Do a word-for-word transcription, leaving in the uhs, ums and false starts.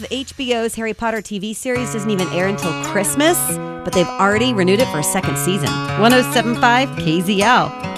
H B O's Harry Potter T V series doesn't even air until Christmas, but they've already renewed it for a second season. one oh seven point five K Z L.